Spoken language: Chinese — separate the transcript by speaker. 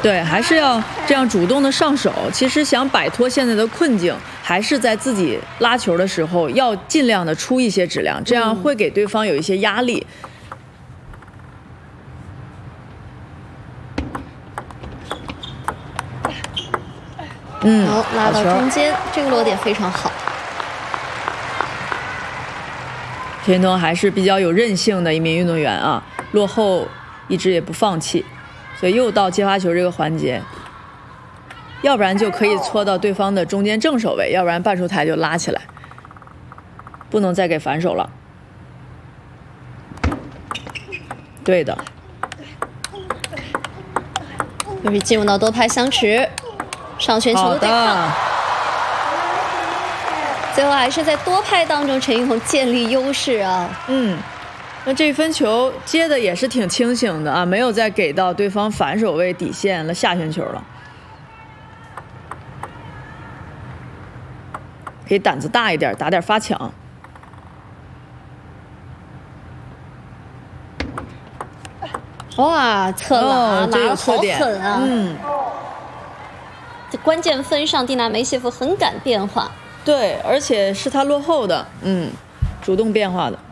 Speaker 1: 对，还是要这样主动的上手。其实想摆脱现在的困境，还是在自己拉球的时候要尽量的出一些质量，这样会给对方有一些压力。
Speaker 2: 好，拉到中间，这个落点非常好。
Speaker 1: 田东还是比较有韧性的一名运动员啊，落后一直也不放弃，所以又到接发球这个环节，要不然就可以搓到对方的中间正手位，要不然半出台就拉起来，不能再给反手了。对的，
Speaker 2: 又是进入到多拍相持。上旋球的对抗，最后还是在多拍当中，陈奕宏建立优势啊。
Speaker 1: 那这一分球接的也是挺清醒的啊，没有再给到对方反手位底线了，下旋球了。可以胆子大一点，打点发抢。
Speaker 2: 哇，侧拉拿得好狠啊！关键分上，蒂娜梅谢夫很敢变化。
Speaker 1: 对，而且是他落后的，主动变化的。